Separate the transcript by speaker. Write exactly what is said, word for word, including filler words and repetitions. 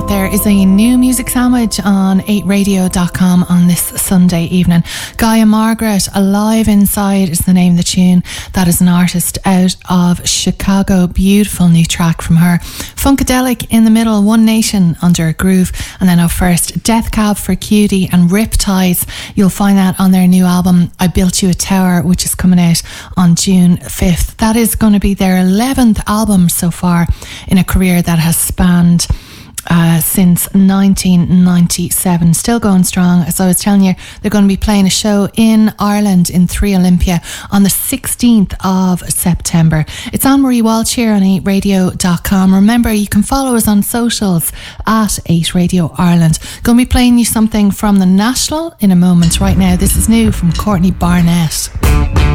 Speaker 1: that there is a new music sandwich on eight radio dot com on this Sunday evening. Guy and Margaret, Alive Inside is the name of the tune. That is an artist out of Chicago. Beautiful new track from her. Funkadelic in the middle, One Nation Under a Groove. And then up first, Death Cab for Cutie and Riptides. You'll find that on their new album, I Built You a Tower, which is coming out on June fifth. That is going to be their eleventh album so far in a career that has spanned uh, since nineteen ninety-seven. Still going strong. As I was telling you, they're going to be playing a show in Ireland in three Olympia on the sixteenth of September. It's Anne-Marie Walsh here on eight radio dot com. Remember, you can follow us on socials at eight Radio Ireland. Going to be playing you something from the National in a moment. Right now, this is new from Courtney Barnett.